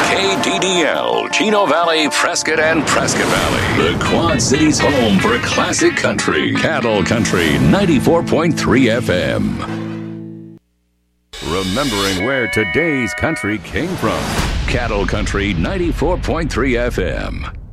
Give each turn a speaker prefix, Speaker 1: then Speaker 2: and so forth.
Speaker 1: KDDL, Chino Valley, Prescott, and Prescott Valley. The Quad Cities' home for classic country. Cattle Country 94.3 FM. Remembering where today's country came from. Cattle Country 94.3 FM.